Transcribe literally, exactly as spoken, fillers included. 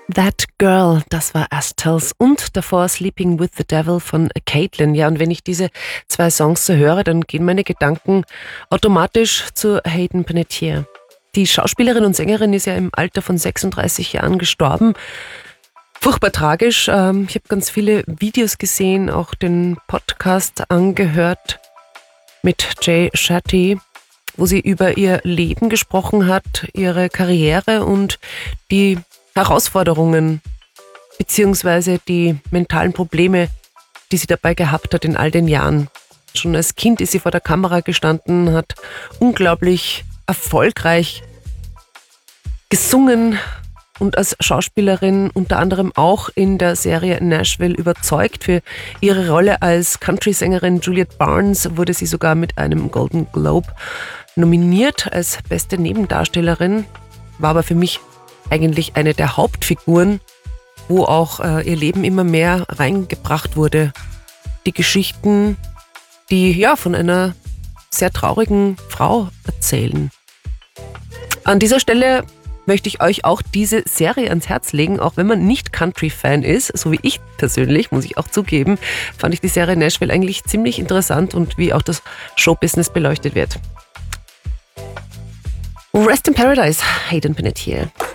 That Girl, das war Astels und davor Sleeping with the Devil von Caitlin. Ja, und wenn ich diese zwei Songs so höre, dann gehen meine Gedanken automatisch zu Hayden Panettiere. Die Schauspielerin und Sängerin ist ja im Alter von sechsunddreißig Jahren gestorben. Furchtbar tragisch. Ich habe ganz viele Videos gesehen, auch den Podcast angehört mit Jay Shetty, wo sie über ihr Leben gesprochen hat, ihre Karriere und die Herausforderungen beziehungsweise die mentalen Probleme, die sie dabei gehabt hat in all den Jahren. Schon als Kind ist sie vor der Kamera gestanden, hat unglaublich erfolgreich gesungen und als Schauspielerin unter anderem auch in der Serie Nashville überzeugt. Für ihre Rolle als Country-Sängerin Juliet Barnes wurde sie sogar mit einem Golden Globe nominiert als beste Nebendarstellerin, war aber für mich eigentlich eine der Hauptfiguren, wo auch äh, ihr Leben immer mehr reingebracht wurde. Die Geschichten, die ja von einer sehr traurigen Frau erzählen. An dieser Stelle möchte ich euch auch diese Serie ans Herz legen, auch wenn man nicht Country-Fan ist, so wie ich persönlich, muss ich auch zugeben, fand ich die Serie Nashville eigentlich ziemlich interessant und wie auch das Showbusiness beleuchtet wird. Rest in Paradise, Hayden Panettiere.